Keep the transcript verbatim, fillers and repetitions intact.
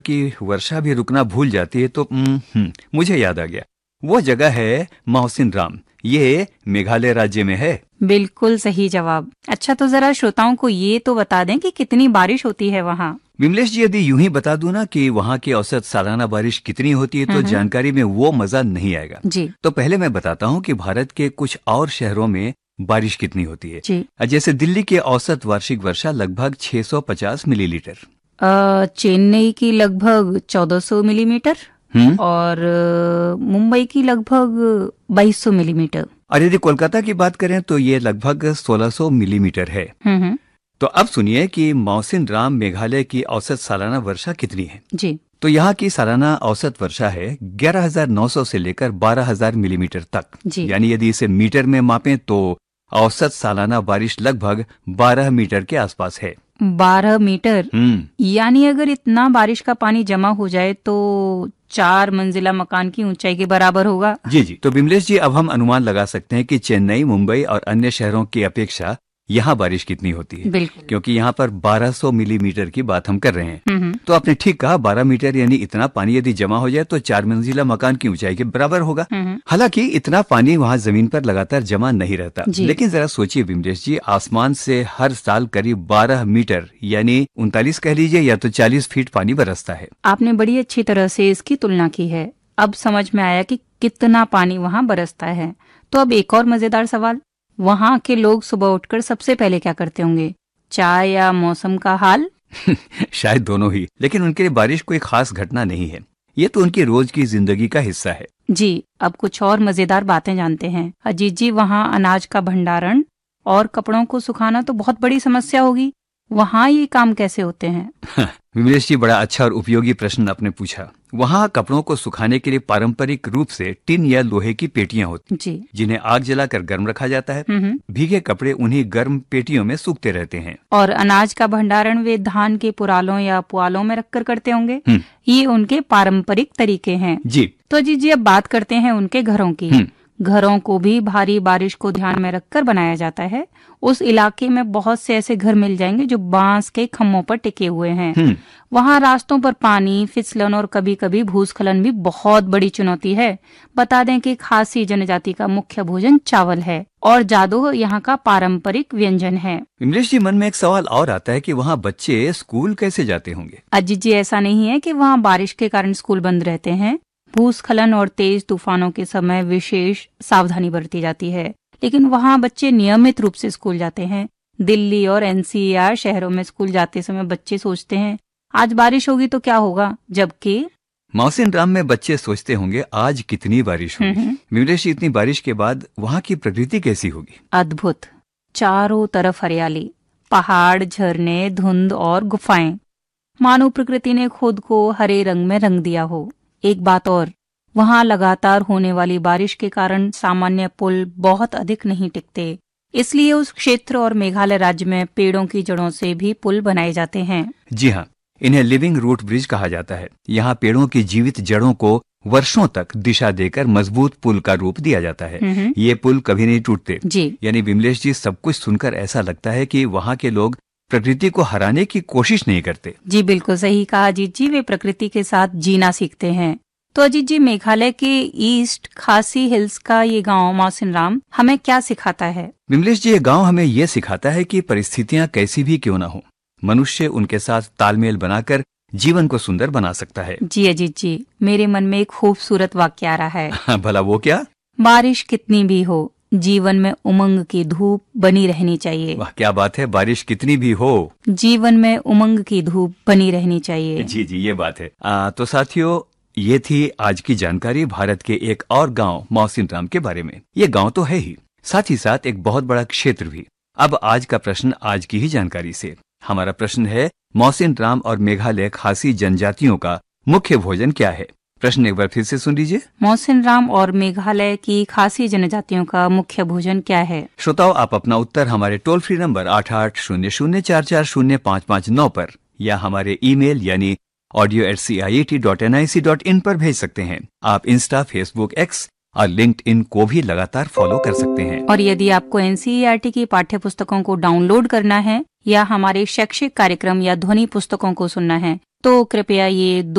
कि वर्षा भी रुकना भूल जाती है तो हम्म, मुझे याद आ गया, वो जगह है मौसिन राम। ये मेघालय राज्य में है। बिल्कुल सही जवाब। अच्छा, तो जरा श्रोताओं को ये तो बता दें कि कितनी बारिश होती है वहाँ। विमलेश जी, यदि यूं ही बता दूं ना कि वहाँ की औसत सालाना बारिश कितनी होती है तो जानकारी में वो मजा नहीं आएगा जी। तो पहले मैं बताता हूँ कि भारत के कुछ और शहरों में बारिश कितनी होती है जी। जैसे दिल्ली की औसत वार्षिक वर्षा लगभग छह सौ पचास मिलीलीटर, चेन्नई की लगभग चौदह सौ मिलीमीटर और मुंबई की लगभग बाईस सौ मिलीमीटर। और यदि कोलकाता की बात करें तो ये लगभग सोलह सौ मिलीमीटर है। तो अब सुनिए कि मौसिन राम मेघालय की औसत सालाना वर्षा कितनी है। जी। तो यहाँ की सालाना औसत वर्षा है ग्यारह हजार नौ सौ से लेकर बारह हजार मिलीमीटर तक। यानी यदि इसे मीटर में मापें तो औसत सालाना बारिश लगभग बारह मीटर के आसपास है। बारह मीटर? यानी अगर इतना बारिश का पानी जमा हो जाए तो चार मंजिला मकान की ऊंचाई के बराबर होगा। जी जी। तो विमलेश जी, अब हम अनुमान लगा सकते हैं कि चेन्नई, मुंबई और अन्य शहरों की अपेक्षा यहाँ बारिश कितनी होती है। बिल्कुल। क्योंकि यहाँ पर बारह सौ मिलीमीटर की बात हम कर रहे हैं। तो आपने ठीक कहा, बारह मीटर यानी इतना पानी यदि जमा हो जाए तो चार मंजिला मकान की ऊंचाई के बराबर होगा। हालांकि इतना पानी वहाँ जमीन पर लगातार जमा नहीं रहता, लेकिन जरा सोचिए विमलेश जी, आसमान से हर साल करीब बारह मीटर यानी उनतालीस कह लीजिए या तो चालीस फीट पानी बरसता है। आपने बड़ी अच्छी तरह से इसकी तुलना की है। अब समझ में आया कि कितना पानी वहाँ बरसता है। तो अब एक और मजेदार सवाल, वहाँ के लोग सुबह उठकर सबसे पहले क्या करते होंगे? चाय या मौसम का हाल? शायद दोनों ही, लेकिन उनके लिए बारिश कोई खास घटना नहीं है। ये तो उनकी रोज की जिंदगी का हिस्सा है। जी। अब कुछ और मजेदार बातें जानते हैं। अजीत जी, वहाँ अनाज का भंडारण और कपड़ों को सुखाना तो बहुत बड़ी समस्या होगी। वहाँ ये काम कैसे होते हैं? विमलेश जी, बड़ा अच्छा और उपयोगी प्रश्न आपने पूछा। वहाँ कपड़ों को सुखाने के लिए पारंपरिक रूप से टिन या लोहे की पेटियां होती जी, जिन्हें आग जलाकर गर्म रखा जाता है। भीगे कपड़े उन्हीं गर्म पेटियों में सूखते रहते हैं। और अनाज का भंडारण वे धान के पुरालों या पुआलों में रखकर करते होंगे। ये उनके पारंपरिक तरीके हैं। जी। तो जी जी अब बात करते हैं उनके घरों की। घरों को भी भारी बारिश को ध्यान में रखकर बनाया जाता है। उस इलाके में बहुत से ऐसे घर मिल जाएंगे जो बांस के खम्भों पर टिके हुए हैं। वहाँ रास्तों पर पानी, फिसलन और कभी कभी भूस्खलन भी बहुत बड़ी चुनौती है। बता दें कि खासी जनजाति का मुख्य भोजन चावल है और जादू यहाँ का पारंपरिक व्यंजन है। इंग्लिश जी, मन में एक सवाल और आता है कि वहाँ बच्चे स्कूल कैसे जाते होंगे? अजीत जी, ऐसा नहीं है कि वहाँ बारिश के कारण स्कूल बंद रहते हैं। भूस्खलन और तेज तूफानों के समय विशेष सावधानी बरती जाती है, लेकिन वहाँ बच्चे नियमित रूप से स्कूल जाते हैं। दिल्ली और एनसीआर शहरों में स्कूल जाते समय बच्चे सोचते हैं आज बारिश होगी तो क्या होगा, जबकि मौसिन राम में बच्चे सोचते होंगे आज कितनी बारिश होगी। विमलेश, इतनी बारिश के बाद वहाँ की प्रकृति कैसी होगी? अद्भुत। चारों तरफ हरियाली, पहाड़, झरने, धुंध और गुफाएं, मानो प्रकृति ने खुद को हरे रंग में रंग दिया हो। एक बात और, वहाँ लगातार होने वाली बारिश के कारण सामान्य पुल बहुत अधिक नहीं टिकते, इसलिए उस क्षेत्र और मेघालय राज्य में पेड़ों की जड़ों से भी पुल बनाए जाते हैं। जी हाँ, इन्हें लिविंग रूट ब्रिज कहा जाता है। यहाँ पेड़ों की जीवित जड़ों को वर्षों तक दिशा देकर मजबूत पुल का रूप दिया जाता है। ये पुल कभी नहीं टूटते। जी। यानी विमलेश जी, सब कुछ सुनकर ऐसा लगता है कि वहाँ के लोग प्रकृति को हराने की कोशिश नहीं करते। जी बिल्कुल सही कहा अजीत जी, वे प्रकृति के साथ जीना सीखते हैं। तो अजीत जी, मेघालय के ईस्ट खासी हिल्स का ये गांव मौसिन राम हमें क्या सिखाता है? विमलेश जी, ये गांव हमें ये सिखाता है कि परिस्थितियां कैसी भी क्यों न हो, मनुष्य उनके साथ तालमेल बनाकर जीवन को सुंदर बना सकता है। जी अजीत जी, मेरे मन में एक खूबसूरत वाक्य आ रहा है। भला वो क्या? बारिश कितनी भी हो, जीवन में उमंग की धूप बनी रहनी चाहिए। वाह, क्या बात है। बारिश कितनी भी हो, जीवन में उमंग की धूप बनी रहनी चाहिए। जी जी, ये बात है। आ, तो साथियों, ये थी आज की जानकारी भारत के एक और गांव मौसिन राम के बारे में। ये गांव तो है ही, साथ ही साथ एक बहुत बड़ा क्षेत्र भी। अब आज का प्रश्न आज की ही जानकारी से। हमारा प्रश्न है, मौसिन राम और मेघालय खासी जनजातियों का मुख्य भोजन क्या है? प्रश्न एक बार फिर से सुन लीजिए। मौसिन राम और मेघालय की खासी जनजातियों का मुख्य भोजन क्या है? श्रोताओ, आप अपना उत्तर हमारे टोल फ्री नंबर आठ आठ शून्य शून्य चार चार शून्य पाँच पाँच नौ पर या हमारे ईमेल यानी audio eight C I I T dot N I C dot in पर भेज सकते हैं। आप इंस्टा, फेसबुक, एक्स और लिंक्डइन को भी लगातार फॉलो कर सकते हैं। और यदि आपको N C E R T की पाठ्य पुस्तकों को डाउनलोड करना है या हमारे शैक्षिक कार्यक्रम या ध्वनि पुस्तकों को सुनना है तो कृपया ये